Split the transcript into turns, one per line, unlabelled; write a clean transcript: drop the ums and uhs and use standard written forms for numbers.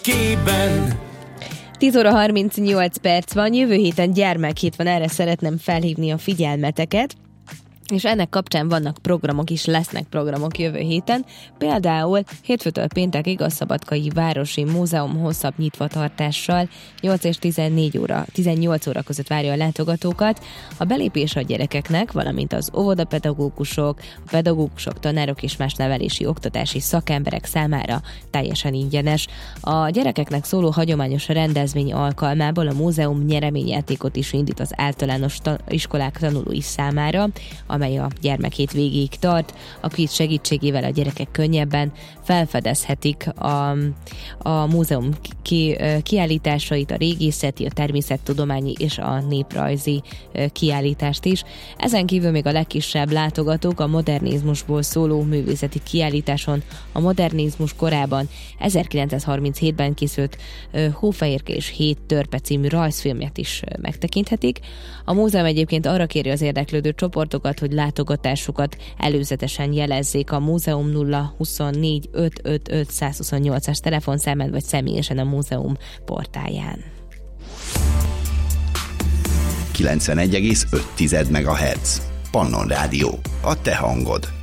fecskében.
10 óra 38 perc van, jövő héten gyermekhét van, erre szeretném felhívni a figyelmeteket. És ennek kapcsán vannak programok is, lesznek programok jövő héten. Például hétfőtől péntekig a Szabadkai Városi Múzeum hosszabb nyitvatartással 8 és 18 óra között várja a látogatókat. A belépés a gyerekeknek, valamint az óvodapedagógusok, tanárok és más nevelési oktatási szakemberek számára teljesen ingyenes. A gyerekeknek szóló hagyományos rendezvény alkalmából a múzeum nyereményjátékot is indít az általános iskolák tanulói számára, amely a gyermekhét végéig tart. A kvíz segítségével a gyerekek könnyebben felfedezhetik a múzeum kiállításait, a régészeti, a természettudományi és a néprajzi kiállítást is. Ezen kívül még a legkisebb látogatók a modernizmusból szóló művészeti kiállításon a modernizmus korában 1937-ben készült Hófehérke és 7 törpe című rajzfilmet is megtekinthetik. A múzeum egyébként arra kéri az érdeklődő csoportokat, hogy látogatásukat előzetesen jelezzék a múzeum 024 555 128-as telefonszámán, vagy személyesen a múzeum portáján.
91,5 MHz. Pannon Rádió. A te hangod.